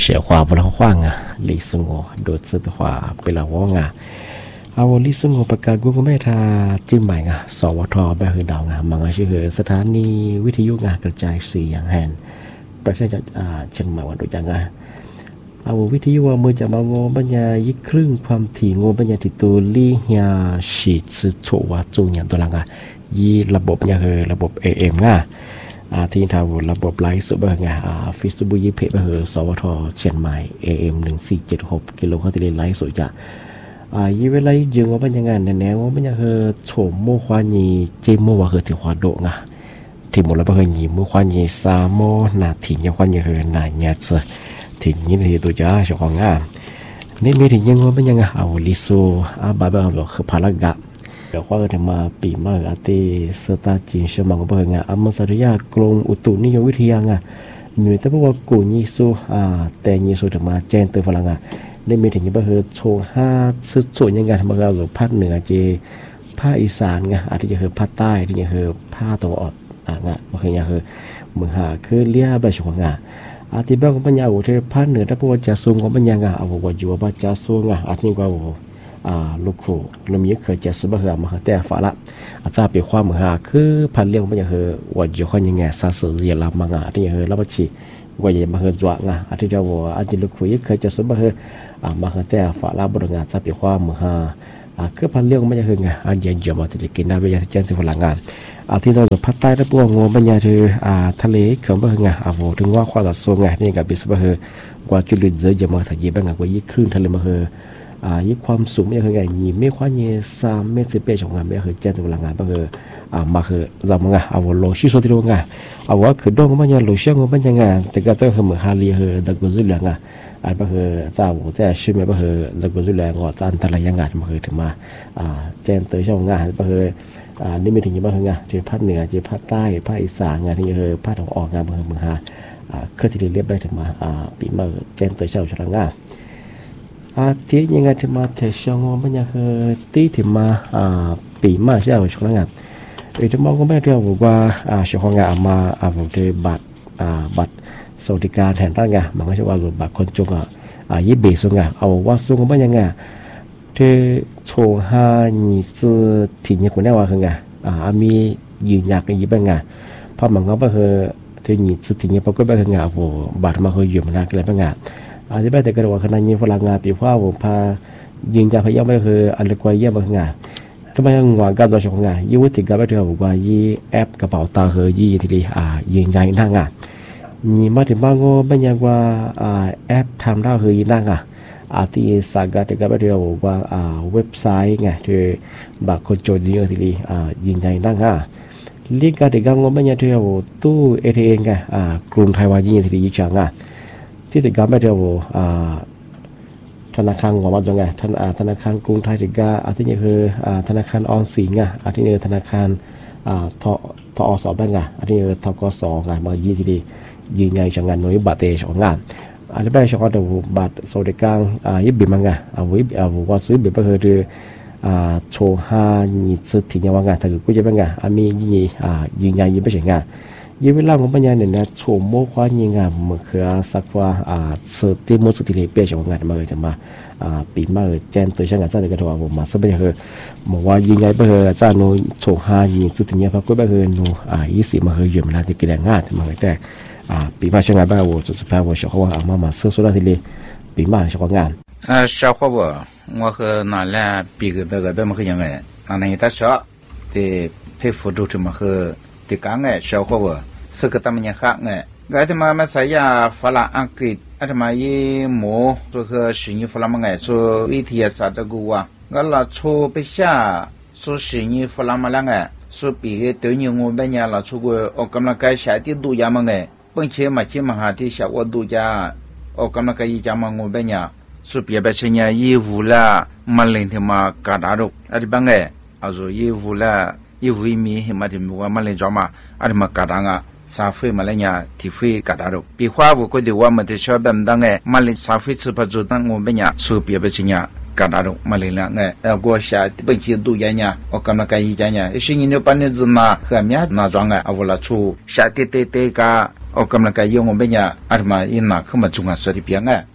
写话不了话啊，李生活多次的话被了我啊。เอาลิซุงปากกากูก็ไม่ทาจิ้มใหม่งะสวทแบบคือดาวงะมังชื่อสถานีวิทยุงะกระจายเสียงแห่งประเทศเชียงใหม่วันโดยจังงะเอาวิทยุว่ามือจะมาโง่ปัญญายิ่งครึ่งความถี่โง่ปัญญาที่ตัวลี่ยาฉีดสืบโฉวจูอย่างตัวละงะยี่ระบบเนี่ยคือระบบ AM งะที่ทาวระบบไลฟ์สุดเบอร์งะฟิสบุยี่เพเบอร์สวทเชียงใหม่ AM 1476กิโลเขาที่ไลฟ์สุดจะยี่เวลายืงว่าเป็นยังไงแนวว่าเป็นยังคือโฉมโมควานีเจโมว่าคือที่ควาโดงะที่หมดแล้วเป็นยี่โมควานีซาโมนาถิ่นยังควานีคือนาเนียส์ถิ่นยี่ที่ตัวจ้าชของงานนี่มีถิ่นยังว่าเป็นยังไงเอาลิโซบาบาบอกคือพารากัเดี๋ยวว่าจะมาปีมากที่สตาจินเชื่อมังก็เป็นงานมัสริยากรงอุตุนิยมวิทยางะมีแต่พวกกูยิโซแต่ยิโซจะมาแจ้งเตือนฝรั่งได้มีถึงยี่ก็คือโชว์5สุดส่วนยังไงทำมาเราหรือภาคเหนือเจภาคอีสานไงอาจจะคือภาคใต้ที่ยังคือภาคตะวันออกงะบางอย่างคือเมืองหาคือเลี้ยแบบช่วงงะอาทิตย์บางปัญญาอุที่ภาคเหนือถ้าพวกจะสูงของปัญญางะเอาว่าอยู่ว่าจะสูงอาทิตย์ก็ลูกคู่เรามีเคยจะสุบเหมาแต่ฝาละอาจจะเป็นความเหมือนคือพันเลี้ยงปัญญาคือว่าอยู่คนยังไงซาสือเรียลามางะที่ยังคือรับชีว่าอย่างมาเหจวงะอาทิตย์เราว่าอาจจะลูกคุยเคยจะสุบเหมาแต่ฝาลาบริงานจะเป็นความมือคือพันเลี้ยงมันจะคือไงอันยังจมาติดกินได้ไม่ยากที่จะถึงพลังงานที่เราจะพัดใต้ได้พวกงูมันจะคือทะเลเขื่อนเป็นไงถึงว่าความสัดส่วนไงนี่กับเป็นสุบเหกว่าจุลินทรีย์จะมาถ่ายเย็บเป็นไงกว่ายิ่งคลื่นทะเลมาคือยิ่งความสูงมันจะคือไงยิ่งไม่ค่อยยิ่ง3 เมตร 10 เมตรของงานไม่คือจะถึงพลังงานเป็นคือมาคือจำไงโลชิโซติโรงไงว่าคือดงมันยังโลชิงมันยังไงแต่ก็ต้องคือเหมือนฮาลีคือตะกุซุเหลืองอันก็คือเจ้าแต่ชื่อมันก็คือตะกุซุเหลืองก็จะอันตรายยังไงมันคือถึงมาแจ้งเตือนช่องงานก็คือนี่ไม่ถึงยี่บ้างไงที่ภาคเหนือที่ภาคใต้ภาคอีสานไงที่คือภาคตะวันออกงานมันคือเหมือนเคยที่เรียบได้ถึงมาปีมาแจ้งเตือนช่องงานที่ยังไงที่มาเทช่องมันยังคือที่ถึงมาปีมาใช่ไหมช่องงานจะมองก็ไม่เรียกว่าช่องงานมาผมจะบัตรสวัสดิการแทนร่างงานมันก็ใช่ว่าบัตรคนจงยี่เบส่งงานเอาว่าส่งก็ไม่ยังไงที่โชว์นี่จะถิ่นยังคนได้ว่าคือไงมียืนยันกันยี่เป็นไงเพราะมันก็คือที่นี่จะถิ่นยังปรากฏเป็นไงบัตรมาคืออยู่มานานกันเป็นไงที่แบบแต่ก็ว่าขณะนี้พลังงานปีว่าผมพายืนยันพยายามไม่คืออะไรกว่าเยี่ยมเป็นไงทำไมงานการจะช่วยงานยี่วิธีการไปเที่ยวบอกว่ายี่แอปกระเป๋าตาคือยี่ที่ยืนยันนั่งนี่มาถึงบางก็เป็นอย่างว่าแอปทำได้คือยืนนั่งที่สาการที่การไปเที่ยวบอกว่าเว็บไซต์ไงที่บัตรคนจนยี่ที่ยืนยันนั่งลิงก์การที่การก็เป็นอย่างที่ตู้ ATM ไงกรุงไทยว่ายี่ที่ยี่จังที่ติดการไปเที่ยวธนาคารของมันจังไงธนาคารกรุงไทยติดการที่นี่คือธนาคารออมสินไงที่นี่ธนาคารทอสบ้างไงที่นี่ทกสไงมายี่ที่ดียืนยันจังงานหน่วยบัตรเตะของงานอันนี้ไปช่องเดียวบัตรสวัสดิการยิบบิมังไงว่าซื้อบิบก็คือโชว์นี่สุดที่ยังว่างานถ้าเกิดกูจะเป็นไงมียี่ยืนยันยี่ไม่ใช่งานยี่เวลาของปัญญาเนี่ยนะโฉมโมควายิงมันคือสักว่าสุดที่มุสติเลเปียชของงานมาเลยจะมาปีมาแจ้งตัวช่างงานจ้างเด็กกระโดดผมมาสักเป็นคือบอกว่ายิงไงไปคือจ้างโนโฉมยิงสุดที่เนี่ยพักก็ไปคือโน20มาคืออยู่มาแล้วที่กินงานที่มาเลยแต่ปีมาช่างงานไปว่าสุดท้ายว่าชาวว่ามาซื้อสุดที่เลยปีมาช่างงานชาวว่าคือนั่นแหละปีก็แบบมันคือยังไงอันนี้ถ้าชอบที่เพจฟูดูที่มันคือที่กลางไงชาวว่าสกัดมันยังข้างไงก็ที่มาใส่ยาฝรั่งอังกฤษที่มายี่หมูตัวคือสิ่งฝรั่งมันไงส่วนวิทยาศาสตร์กูว่าก็เราโชว์ไปชาส่วนสิ่งฝรั่งมันไงส่วนปีเตัวยังงูเป็นยาเราโชว์กูออกกำลังกายใช้ที่ดูยามันไงเพิ่งเชื่อมาหาที่ชาวดูยาออกกำลังกายยามันงูเป็นยาส่วนปีแบบเช่นยายี่วูล่ามันเล่นที่มากระดาษอะไรบ้างไงalsoยี่วูล่ายี่วูมีเห็นมาที่ว่ามันเล่นจอมาอะไรมากระดาษซาฟิมาเลยเนี่ยที่ฟิกระดาษปีขวาบุกดีว่ามันจะชอบแบบนั้นไงมันเลยซาฟิสุภาพจุดนั้นงูเป็นเนี่ยสูบเปียเป็นสิ่งเนี่ยกระดาษมาเลยละไงกูเชื่อที่เป็นที่ดูยันเนี่ยออกกำลังกายยันเนี่ยสิ่งนี้เนี่ยปัญญาจุดน่ะเหมือนน่าจังไงเอาเวลาชูชาติเตะกะออกกำลังกายยงเป็นยาอาตมาอินหนักเข้ามาจุงหาสติเพียง